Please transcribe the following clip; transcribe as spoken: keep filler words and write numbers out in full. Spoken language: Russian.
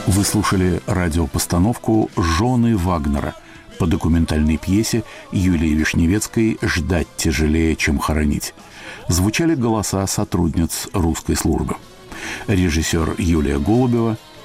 Вы слушали радиопостановку «Жены Вагнера» по документальной пьесе Юлии Вишневецкой «Ждать тяжелее, чем хоронить». Звучали голоса сотрудниц русской службы. Режиссер Юлия Голубева,